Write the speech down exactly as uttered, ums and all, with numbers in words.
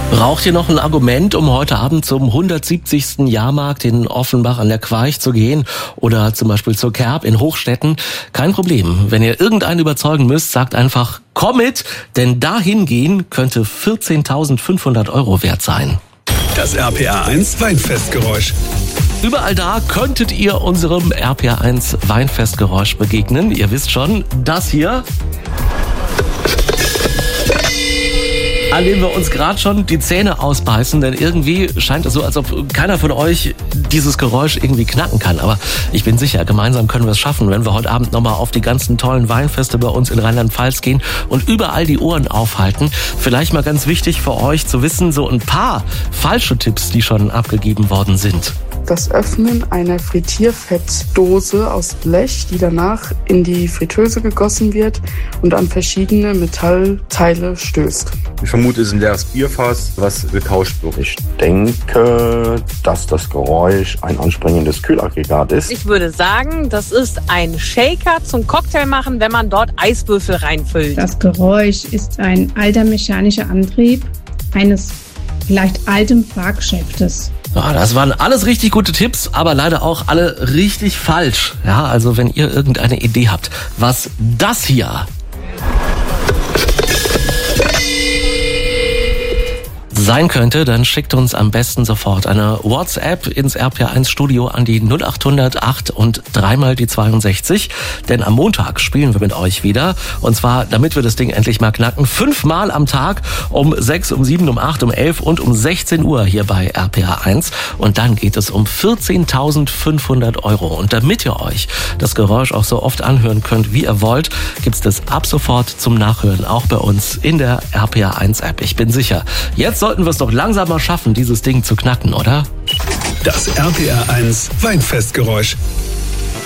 Braucht ihr noch ein Argument, um heute Abend zum hundertsiebzigsten Jahrmarkt in Offenbach an der Queich zu gehen oder zum Beispiel zur Kerb in Hochstetten? Kein Problem. Wenn ihr irgendeinen überzeugen müsst, sagt einfach, komm mit, denn dahin gehen könnte vierzehntausendfünfhundert Euro wert sein. Das R P R eins Weinfestgeräusch. Überall da könntet ihr unserem R P R eins Weinfestgeräusch begegnen. Ihr wisst schon, das hier, an dem wir uns gerade schon die Zähne ausbeißen, denn irgendwie scheint es so, als ob keiner von euch dieses Geräusch irgendwie knacken kann. Aber ich bin sicher, gemeinsam können wir es schaffen, wenn wir heute Abend nochmal auf die ganzen tollen Weinfeste bei uns in Rheinland-Pfalz gehen und überall die Ohren aufhalten. Vielleicht mal ganz wichtig für euch zu wissen, so ein paar falsche Tipps, die schon abgegeben worden sind. Das Öffnen einer Frittierfettdose aus Blech, die danach in die Fritteuse gegossen wird und an verschiedene Metallteile stößt. Ich vermute, es ist ein leeres Bierfass, was getauscht wird. Ich denke, dass das Geräusch ein anspringendes Kühlaggregat ist. Ich würde sagen, das ist ein Shaker zum Cocktail machen, wenn man dort Eiswürfel reinfüllt. Das Geräusch ist ein alter mechanischer Antrieb eines vielleicht alten Fahrgeschäftes. Ja, das waren alles richtig gute Tipps, aber leider auch alle richtig falsch. Ja, also wenn ihr irgendeine Idee habt, was das hier sein könnte, dann schickt uns am besten sofort eine WhatsApp ins R P R eins Studio an die null acht null null acht und dreimal die zweiundsechzig. Denn am Montag spielen wir mit euch wieder. Und zwar, damit wir das Ding endlich mal knacken, fünfmal am Tag um sechs, um sieben, um acht, um elf und um sechzehn Uhr hier bei R P R eins. Und dann geht es um vierzehntausendfünfhundert Euro. Und damit ihr euch das Geräusch auch so oft anhören könnt, wie ihr wollt, gibt's das ab sofort zum Nachhören, auch bei uns in der R P R eins App. Ich bin sicher, jetzt sollten wir es doch langsam mal schaffen, dieses Ding zu knacken, oder? Das R P R eins Weinfestgeräusch.